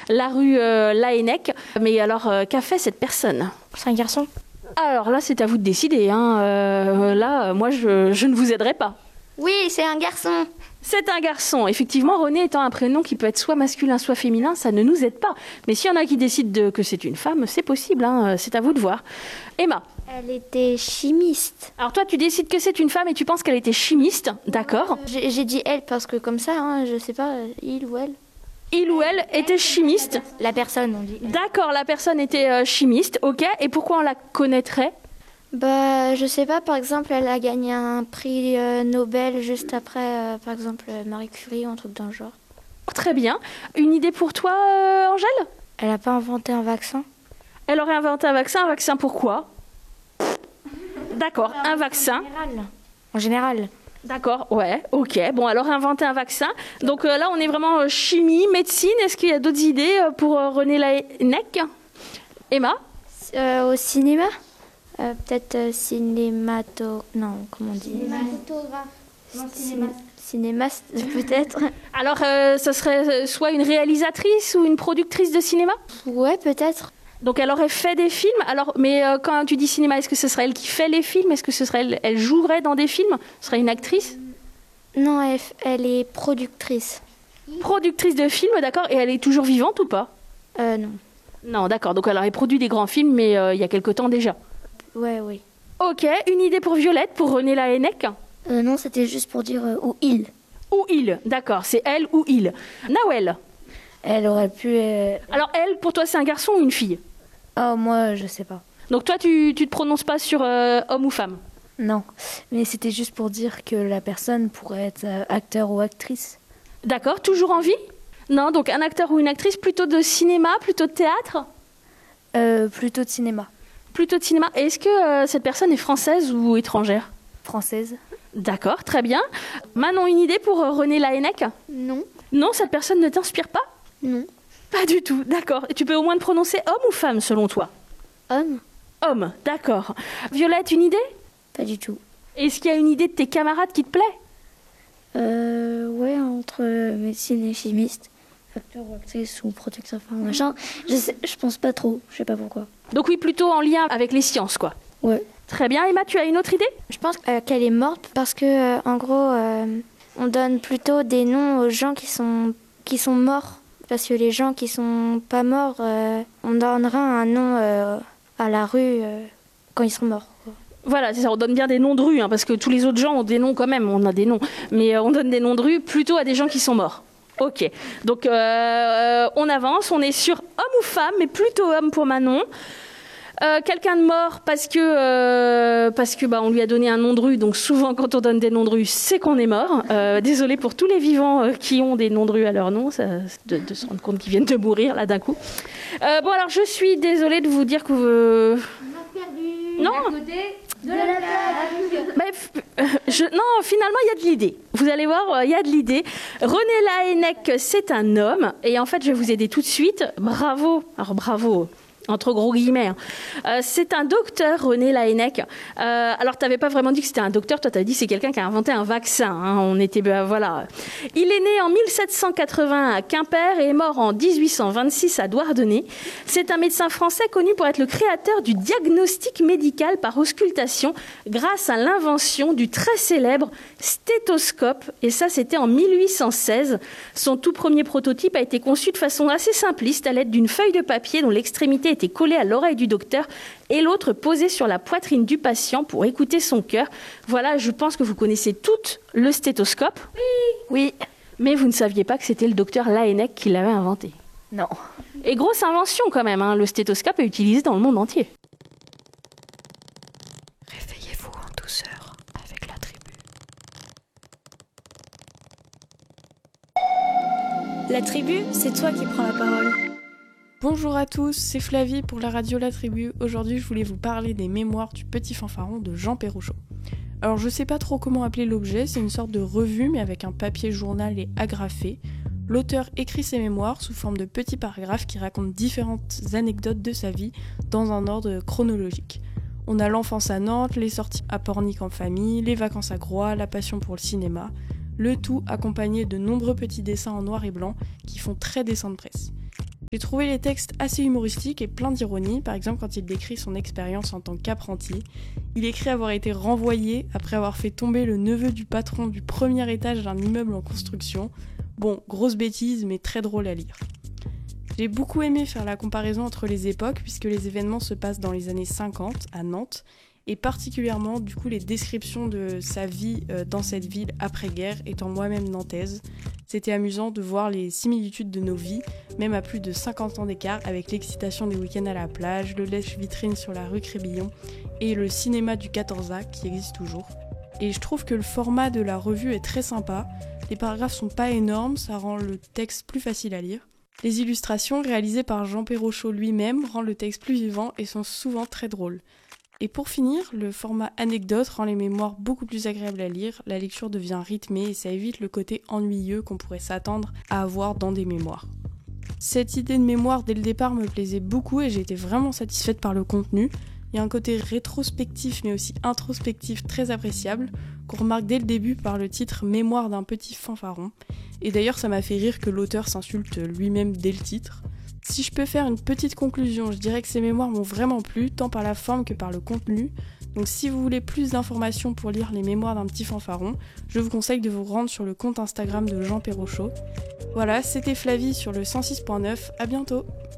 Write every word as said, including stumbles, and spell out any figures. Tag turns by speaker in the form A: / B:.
A: la rue euh, Laennec. Mais alors, euh, qu'a fait cette personne ?
B: C'est un garçon.
A: Alors là, c'est à vous de décider. Hein. Euh, là, moi, je, je ne vous aiderai pas.
B: Oui, c'est un garçon.
A: C'est un garçon. Effectivement, René étant un prénom qui peut être soit masculin, soit féminin, ça ne nous aide pas. Mais s'il y en a qui décident de, que c'est une femme, c'est possible. Hein. C'est à vous de voir. Emma.
B: Elle était chimiste.
A: Alors toi, tu décides que c'est une femme et tu penses qu'elle était chimiste, d'accord ?
B: J'ai, j'ai dit elle parce que comme ça, hein, je sais pas, il ou elle.
A: Il ou elle était chimiste.
B: La personne, on dit.
A: D'accord, la personne était euh, chimiste, ok. Et pourquoi on la connaîtrait ?
B: Bah, je sais pas, par exemple, elle a gagné un prix euh, Nobel juste après, euh, par exemple, Marie Curie ou un truc dans le genre.
A: Très bien. Une idée pour toi, euh, Angèle ?
B: Elle a pas inventé un vaccin ?
A: Elle aurait inventé un vaccin. Un vaccin pourquoi ? D'accord, un vaccin.
B: En général. En général.
A: D'accord, ouais, ok. Bon, alors inventer un vaccin. Donc euh, là, on est vraiment euh, chimie, médecine. Est-ce qu'il y a d'autres idées euh, pour euh, René Laennec ? Emma ?
B: Euh, au cinéma euh, Peut-être euh, cinémato... Non, comment on dit ?
C: Cinématographe.
B: Cinéma... Cinéma, peut-être.
A: Alors, euh, ce serait euh, soit une réalisatrice ou une productrice de cinéma ?
B: Ouais, peut-être.
A: Donc elle aurait fait des films. Alors, mais euh, quand tu dis cinéma, est-ce que ce serait elle qui fait les films ? Est-ce que ce serait elle, elle jouerait dans des films ? Ce serait une actrice ?
B: Non, elle, elle est productrice.
A: Productrice de films, d'accord. Et elle est toujours vivante ou pas ?
B: Euh, non.
A: Non, d'accord. Donc elle aurait produit des grands films, mais euh, il y a quelque temps déjà.
B: Ouais, oui.
A: Ok, une idée pour Violette, pour René Laennec ?
C: Euh, non, c'était juste pour dire euh, ou il.
A: Ou il, d'accord. C'est elle ou il. Nawel.
C: Elle aurait pu... euh,
A: Alors elle, pour toi, c'est un garçon ou une fille ?
C: Oh, moi, je sais pas.
A: Donc toi, tu tu te prononces pas sur euh, homme ou femme ?
C: Non, mais c'était juste pour dire que la personne pourrait être euh, acteur ou actrice.
A: D'accord, toujours en vie ? Non, donc un acteur ou une actrice, plutôt de cinéma, plutôt de théâtre ?
C: Euh, plutôt de cinéma.
A: Plutôt de cinéma. Est-ce que euh, cette personne est française ou étrangère ?
C: Française.
A: D'accord, très bien. Manon, une idée pour euh, René Laennec ?
B: Non.
A: Non, cette personne ne t'inspire pas ?
B: Non.
A: Pas du tout, d'accord. Et tu peux au moins te prononcer homme ou femme selon toi ?
B: Homme ?
A: Homme, d'accord. Violette, une idée ?
C: Pas du tout.
A: Est-ce qu'il y a une idée de tes camarades qui te plaît ?
C: Euh, ouais, entre euh, médecine et chimiste, acteur ou actrice ou producteur, enfin machin, je, sais, je pense pas trop, je sais pas pourquoi.
A: Donc oui, plutôt en lien avec les sciences, quoi.
C: Ouais.
A: Très bien. Emma, tu as une autre idée ?
B: Je pense euh, qu'elle est morte parce que, euh, en gros, euh, on donne plutôt des noms aux gens qui sont, qui sont morts. Parce que les gens qui sont pas morts, euh, on donnera un nom euh, à la rue euh, quand ils seront morts.
A: Voilà, c'est ça, on donne bien des noms de rue, hein, parce que tous les autres gens ont des noms quand même, on a des noms. Mais euh, on donne des noms de rue plutôt à des gens qui sont morts. Ok, donc euh, on avance, on est sur homme ou femme, mais plutôt homme pour Manon. Euh, quelqu'un de mort parce que, euh, parce que bah, on lui a donné un nom de rue, donc souvent quand on donne des noms de rue, c'est qu'on est mort. Euh, désolée pour tous les vivants euh, qui ont des noms de rue à leur nom, ça, de, de se rendre compte qu'ils viennent de mourir là d'un coup. Euh, bon alors je suis désolée de vous dire que... Euh...
D: On a perdu.
A: Non.
D: À côté de la blague.
A: Mais, euh, je, non, finalement, il y a de l'idée. Vous allez voir, il y a de l'idée. René Laennec, c'est un homme. Et en fait, je vais vous aider tout de suite. Bravo. Alors, bravo. Entre gros guillemets. Hein. Euh, c'est un docteur, René Laennec. Euh, alors, tu n'avais pas vraiment dit que c'était un docteur. Toi, tu as dit que c'est quelqu'un qui a inventé un vaccin. Hein. On était, ben, voilà. Il est né en mille sept cent quatre-vingts à Quimper et est mort en dix-huit cent vingt-six à Douarnenez. C'est un médecin français connu pour être le créateur du diagnostic médical par auscultation grâce à l'invention du très célèbre stéthoscope. Et ça, c'était en mille huit cent seize. Son tout premier prototype a été conçu de façon assez simpliste à l'aide d'une feuille de papier dont l'extrémité était collée à l'oreille du docteur et l'autre posée sur la poitrine du patient pour écouter son cœur. Voilà, je pense que vous connaissez toutes le stéthoscope. Oui. Oui. Mais vous ne saviez pas que c'était le docteur Laennec qui l'avait inventé.
C: Non.
A: Et grosse invention quand même, hein. Le stéthoscope est utilisé dans le monde entier.
E: Réveillez-vous en douceur avec la tribu.
F: La tribu, c'est toi qui prends la parole.
G: Bonjour à tous, c'est Flavie pour la radio La Tribu. Aujourd'hui, je voulais vous parler des mémoires du petit fanfaron de Jean Perrouchot. Alors, je sais pas trop comment appeler l'objet, c'est une sorte de revue mais avec un papier journal et agrafé. L'auteur écrit ses mémoires sous forme de petits paragraphes qui racontent différentes anecdotes de sa vie dans un ordre chronologique. On a l'enfance à Nantes, les sorties à Pornic en famille, les vacances à Groix, la passion pour le cinéma, le tout accompagné de nombreux petits dessins en noir et blanc qui font très dessin de presse. J'ai trouvé les textes assez humoristiques et plein d'ironie, par exemple quand il décrit son expérience en tant qu'apprenti. Il écrit avoir été renvoyé après avoir fait tomber le neveu du patron du premier étage d'un immeuble en construction. Bon, grosse bêtise, mais très drôle à lire. J'ai beaucoup aimé faire la comparaison entre les époques, puisque les événements se passent dans les années cinquante à Nantes, et particulièrement du coup les descriptions de sa vie euh, dans cette ville après-guerre, étant moi-même nantaise. C'était amusant de voir les similitudes de nos vies, même à plus de cinquante ans d'écart, avec l'excitation des week-ends à la plage, le lèche-vitrine sur la rue Crébillon et le cinéma du quatorze A qui existe toujours. Et je trouve que le format de la revue est très sympa, les paragraphes sont pas énormes, ça rend le texte plus facile à lire. Les illustrations réalisées par Jean Perrochot lui-même rendent le texte plus vivant et sont souvent très drôles. Et pour finir, le format anecdote rend les mémoires beaucoup plus agréables à lire, la lecture devient rythmée et ça évite le côté ennuyeux qu'on pourrait s'attendre à avoir dans des mémoires. Cette idée de mémoire dès le départ me plaisait beaucoup et j'ai été vraiment satisfaite par le contenu. Il y a un côté rétrospectif mais aussi introspectif très appréciable, qu'on remarque dès le début par le titre « Mémoire d'un petit fanfaron ». Et d'ailleurs ça m'a fait rire que l'auteur s'insulte lui-même dès le titre. Si je peux faire une petite conclusion, je dirais que ces mémoires m'ont vraiment plu, tant par la forme que par le contenu. Donc si vous voulez plus d'informations pour lire les mémoires d'un petit fanfaron, je vous conseille de vous rendre sur le compte Instagram de Jean Perrochot. Voilà, c'était Flavie sur le cent six point neuf, à bientôt.